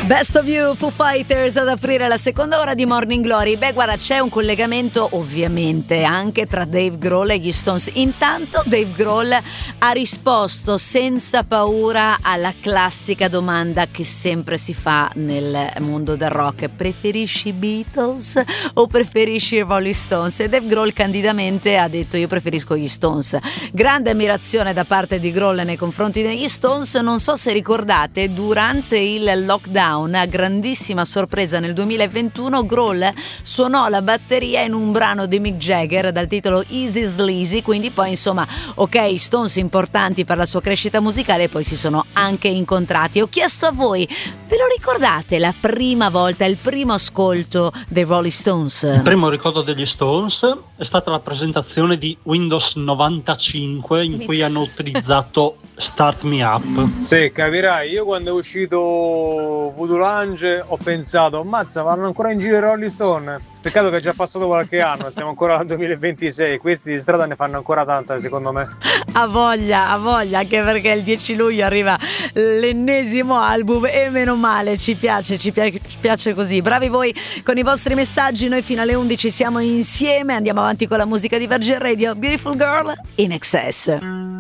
Best of You, Foo Fighters, ad aprire la seconda ora di Morning Glory. Beh, guarda, c'è un collegamento ovviamente anche tra Dave Grohl e gli Stones. Intanto Dave Grohl ha risposto senza paura alla classica domanda che sempre si fa nel mondo del rock: preferisci i Beatles o preferisci i Rolling Stones? E Dave Grohl candidamente ha detto: io preferisco gli Stones. Grande ammirazione da parte di Grohl nei confronti degli Stones. Non so se ricordate, durante il lockdown, a grandissima sorpresa nel 2021, Grohl suonò la batteria in un brano di Mick Jagger dal titolo Easy Sleazy, quindi poi insomma, ok, Stones importanti per la sua crescita musicale, poi si sono anche incontrati. Ho chiesto a voi, ve lo ricordate la prima volta, il primo ascolto dei Rolling Stones? Il primo ricordo degli Stones è stata la presentazione di Windows 95 in cui hanno utilizzato Start Me Up. Sì, capirai, io quando è uscito Voodoo Lounge ho pensato, ammazza, vanno ancora in giro i Rolling Stone. Peccato che è già passato qualche anno, stiamo ancora al 2026, questi di strada ne fanno ancora tanta secondo me. Ha voglia, anche perché il 10 luglio arriva l'ennesimo album e meno male, ci piace così. Bravi voi con i vostri messaggi, noi fino alle 11 siamo insieme, andiamo avanti con la musica di Virgin Radio. Beautiful Girl in Excess.